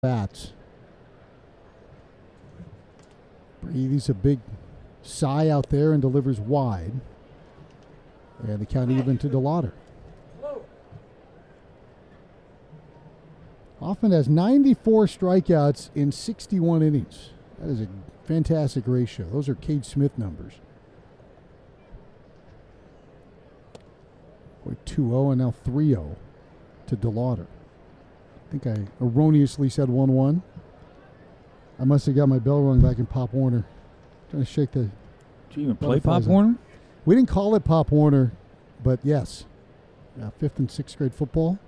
bats. Breathes a big sigh out there and delivers wide. And the count even to DeLauder. Hoffman has 94 strikeouts in 61 innings. That is a fantastic ratio. Those are Cade Smith numbers. 2-0 and now 3-0 to DeLauder. I think I erroneously said 1-1. I must have got my bell rung back in Pop Warner. Trying to shake the... Did you even play Pop Warner? We didn't call it Pop Warner, but yes. 5th and 6th grade football.